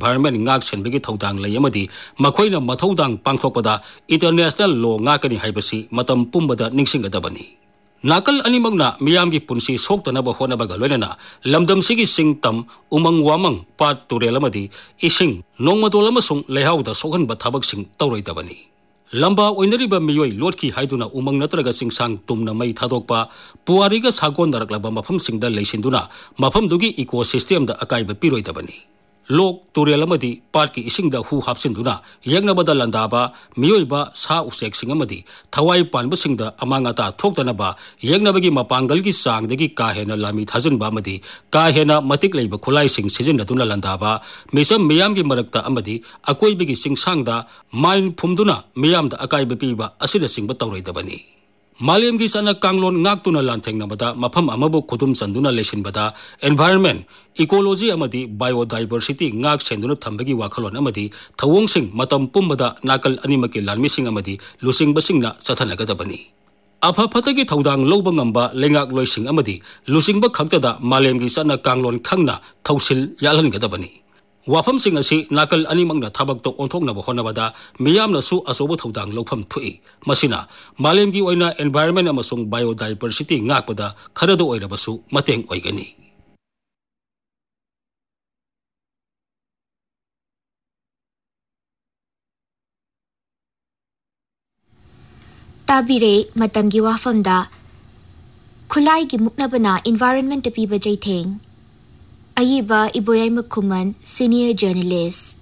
environment ngak senbegi thodang layamadi makoina mathodang pangthokpada international law ngakani haibasi matam pumbada ningsingadabani nakal animagna miyamgi punsi soktanaba honabaga loinana lamdam sigi singtam umang wamang pat turelamadi ising nongmadol amasung lehauda sokhanba thabak sing tawroidabani lamba oinariba miyoi lotki haiduna umang natraga singsang tumna mai thadokpa puariga sagon naraklaba mafam singda leisinduna mafam dugi ecosystem da akaiba piroidabani lok turelamadi parki isingda hu hapsinduna yegnabada landaba miyoiba sa usek singamadi thawai panba singda amangata thoktanaba yegnabagi mapangalgi sangdagi kahena lami thajunba amadi kahena matik leiba khulai sing sijinaduna landaba misam miyamgi marakta amadi akoibigi singsangda main phumduna miyamda akaiba piba asida singba tawroidabani Malemgi sana kanglon ngaktuna lantengnamada mafam amabu khudum sanduna lesinbada environment ecology amadi biodiversity ngak senduna thambagi wakhalon amadi thawongsing matam pumbada nakal animaki lanmising amadi lusingbasingna sathanagadabani apha phatagi thodang loba ngamba lengak loising amadi lusingba khaktada malemgi sana kanglon khangna thausil yalhangadabani wafam sing asi nakal animangna thabak to onthoknaba honabada miyamna su asobo thodang lopham thui masina malemgi oina environment amasung biodiversity ngakpada kharado oirabasu mateng oigani tabire matamgi wafamda khulai gi muknabana environment piba jaitheng Ayiba Iboyay Makuman, Senior Journalist.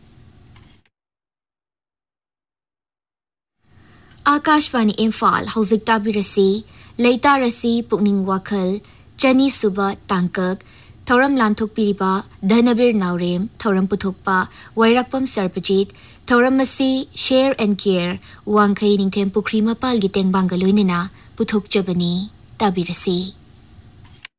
Akashvani Imphal, Hauzik Tabirasi, Leita Rasi, Pukning Wakal, Chani Suba Tangkak, Thoram Lanthok Piriba, Dhanabir Naurem, Thoram Puthukpa, Wairakpam Sarpajit, Thoram Masi, Share and Care, Wangkai Ningtem Pukrima Palgiteng Bangaluinina, Puthuk Jabani, Tabirasi.